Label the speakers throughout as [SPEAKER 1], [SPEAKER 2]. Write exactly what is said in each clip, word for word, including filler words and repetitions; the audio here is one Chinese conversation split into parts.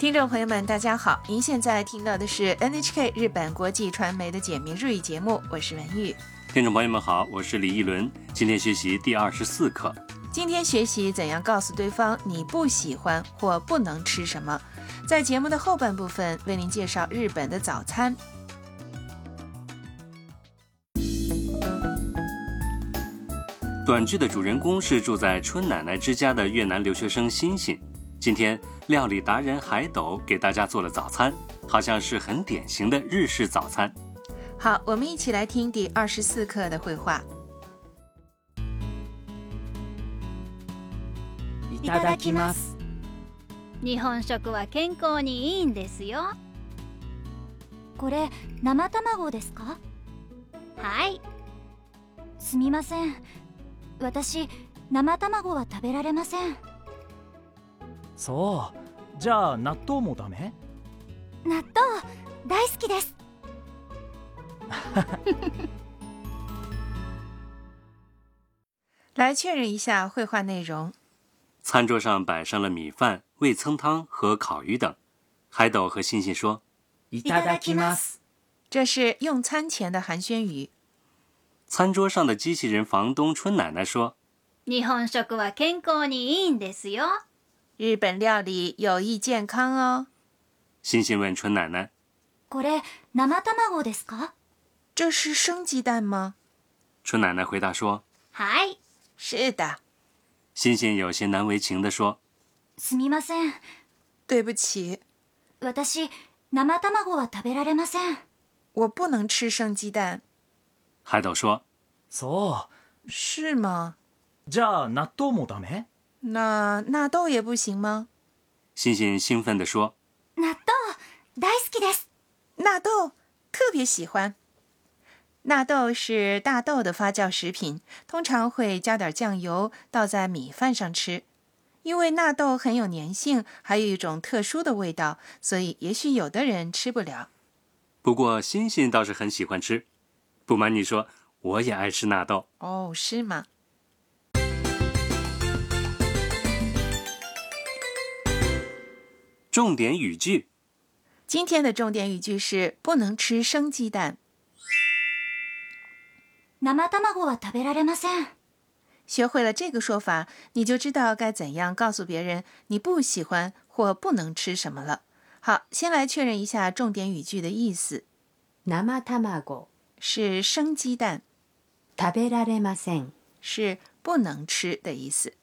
[SPEAKER 1] 听众朋友们大家好，您现在听到的是 N H K 日本国际传媒的简明日语节目，我是文玉。
[SPEAKER 2] 听众朋友们好，我是李一伦，今天学习第二十四课。
[SPEAKER 1] 今天学习怎样告诉对方你不喜欢或不能吃什么。在节目的后半部分为您介绍日本的早餐。
[SPEAKER 2] 短剧的主人公是住在春奶奶之家的越南留学生欣欣。今天料理达人海斗给大家做了早餐，好像是很典型的日式早餐。
[SPEAKER 1] 好，我们一起来听第二十四课的绘画。
[SPEAKER 3] いただきます。
[SPEAKER 4] 日本食は健康にいいんですよ。
[SPEAKER 5] これ生卵ですか？
[SPEAKER 4] はい。
[SPEAKER 5] すみません。私生卵は食べられません。
[SPEAKER 3] そう。じゃあ納豆もダメ？
[SPEAKER 5] 納豆大好きです。
[SPEAKER 1] 来确认一下绘画内容。
[SPEAKER 2] 餐桌上摆上了米饭、味噌汤和烤鱼等。海斗和欣欣说：“
[SPEAKER 3] いただきます。”
[SPEAKER 1] 这是用餐前的寒暄语。
[SPEAKER 2] 餐桌上的机器人房东春奶奶说：“
[SPEAKER 4] 日本食は健康にいいんですよ。”
[SPEAKER 1] 日本料理有益健康哦。
[SPEAKER 2] 欣欣问春奶奶：“
[SPEAKER 5] これ生卵ですか？”
[SPEAKER 1] 这是生鸡蛋吗？
[SPEAKER 2] 春奶奶回答说：“
[SPEAKER 4] はい。”
[SPEAKER 1] 是的。
[SPEAKER 2] 欣欣有些难为情地说：“
[SPEAKER 5] すみません。
[SPEAKER 1] 对不起。
[SPEAKER 5] 私生卵は食べられません。
[SPEAKER 1] 我不能吃生鸡蛋。”
[SPEAKER 2] 海斗说：“
[SPEAKER 3] そう。
[SPEAKER 1] 是吗？
[SPEAKER 3] じゃあ納豆もダメ？
[SPEAKER 1] 那纳豆也不行吗？”
[SPEAKER 2] 欣欣兴奋地说：“
[SPEAKER 5] 納豆大好きです。
[SPEAKER 1] 纳豆特别喜欢。”纳豆是大豆的发酵食品，通常会加点酱油倒在米饭上吃。因为纳豆很有粘性，还有一种特殊的味道，所以也许有的人吃不了。
[SPEAKER 2] 不过欣欣倒是很喜欢吃。不瞒你说，我也爱吃纳豆。
[SPEAKER 1] 哦，是吗？
[SPEAKER 2] 重点语句。
[SPEAKER 1] 今天的重点语句是不能吃生鸡蛋。
[SPEAKER 5] 生卵は食べられません。
[SPEAKER 1] 学会了这个说法，你就知道该怎样告诉别人你不喜欢或不能吃什么了。好，先来确认一下重点语句的意思。
[SPEAKER 6] 生卵
[SPEAKER 1] 是生鸡蛋，
[SPEAKER 6] 食べられません
[SPEAKER 1] 是不能吃的意思。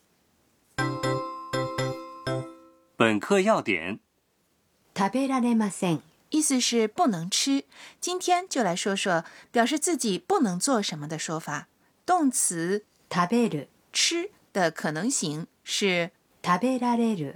[SPEAKER 2] 本课要点。
[SPEAKER 6] 食べられません
[SPEAKER 1] 意思是不能吃。今天就来说说表示自己不能做什么的说法。动词
[SPEAKER 6] 食べる
[SPEAKER 1] 吃的可能形是
[SPEAKER 6] 食べられる